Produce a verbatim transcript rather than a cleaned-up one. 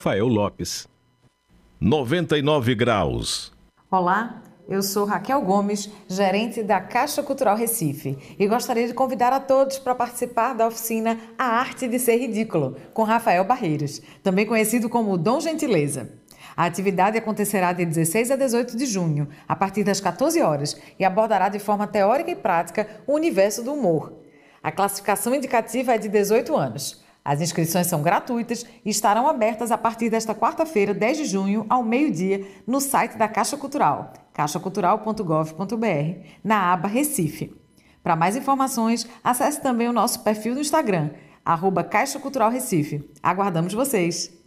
Rafael Lopes. noventa e nove graus. Olá, eu sou Raquel Gomes, gerente da Caixa Cultural Recife, e gostaria de convidar a todos para participar da oficina A Arte de Ser Ridículo, com Rafael Barreiros, também conhecido como Dom Gentileza. A atividade acontecerá de dezesseis a dezoito de junho, a partir das quatorze horas, e abordará de forma teórica e prática o universo do humor. A classificação indicativa é de dezoito anos. As inscrições são gratuitas e estarão abertas a partir desta quarta-feira, dez de junho, ao meio-dia, no site da Caixa Cultural, caixa cultural ponto gov ponto br, na aba Recife. Para mais informações, acesse também o nosso perfil no Instagram, arroba Caixa Cultural Recife. Aguardamos vocês!